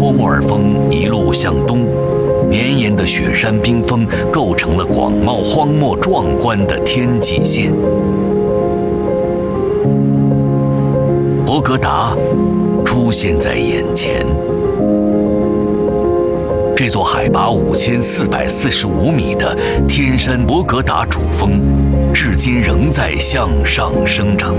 托木尔峰一路向东，绵延的雪山冰峰构成了广袤荒漠壮观的天际线。博格达出现在眼前。这座海拔5445米的天山博格达主峰，至今仍在向上生长。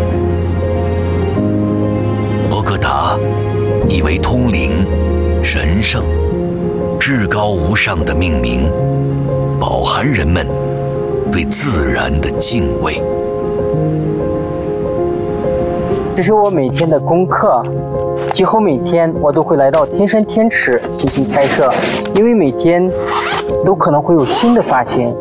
博格达意为通灵、神圣、至高无上的命名，饱含人们对自然的敬畏。 这是我每天的功课，几乎每天我都会来到天山天池进行拍摄，因为每天都可能会有新的发现。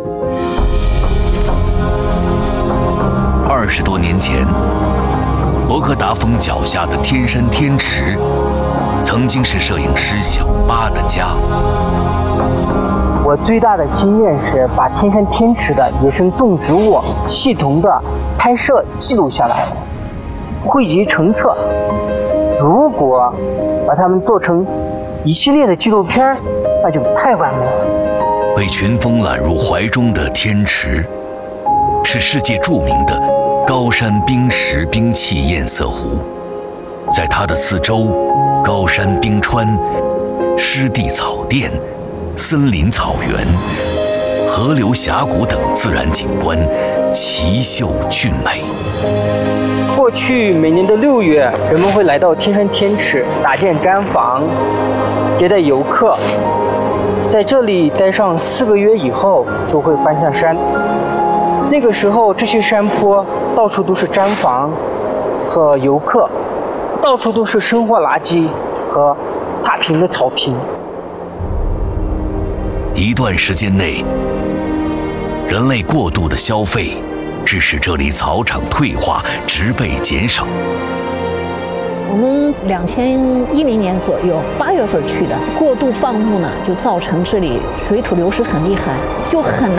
20多年前，博格达峰脚下的天山天池，曾经是摄影师小巴的家。 我最大的心愿是把天山天池的野生动植物系统的拍摄记录下来，汇集成册。如果把它们做成一系列的纪录片，那就太完美了。 被群峰揽入怀中的天池，是世界著名的高山冰石冰器堰塞湖。在它的四周，高山冰川、湿地草甸、森林草原、河流峡谷等自然景观奇秀俊美。 过去每年的6月，人们会来到天山天池搭建毡房，接待游客。在这里待上4个月以后，就会搬下山。那个时候，这些山坡到处都是毡房和游客，到处都是生活垃圾和踏平的草坪。 一段时间内，人类过度的消费，致使这里草场退化，植被减少。 我们2010年左右8月份去的，过度放牧呢，就造成这里水土流失很厉害，就很难